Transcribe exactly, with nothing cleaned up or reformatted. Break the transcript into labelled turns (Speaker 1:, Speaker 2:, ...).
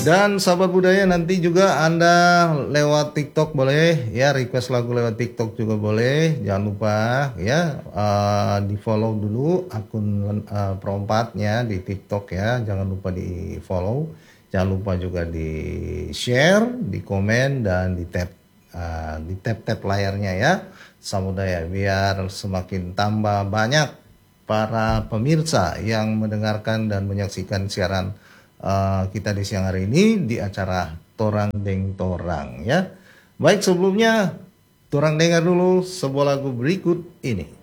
Speaker 1: Dan sahabat budaya, nanti juga Anda lewat TikTok boleh ya, request lagu lewat TikTok juga boleh. Jangan lupa ya, uh, di follow dulu akun uh, Pro empat-nya di TikTok ya. Jangan lupa di follow. Jangan lupa juga di share, di komen, dan di tap uh, di tap tap layarnya ya, sahabat budaya, biar semakin tambah banyak para pemirsa yang mendengarkan dan menyaksikan siaran Uh, kita di siang hari ini di acara Torang Deng Torang ya. Baik, sebelumnya Torang dengar dulu sebuah lagu berikut ini.